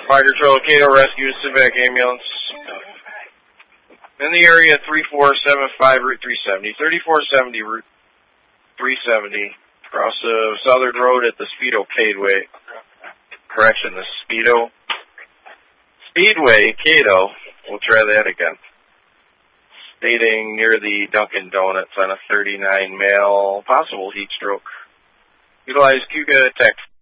Fire Control, Cato Rescue, Civic Ambulance. In the area, 3475 Route 370. 3470 Route 370. Across Southern Road at the Speedo Cadeway. Correction, the Speedway Cato. We'll try that again. Stating near the Dunkin' Donuts on a 39 male, possible heat stroke. Utilize Cougar Tech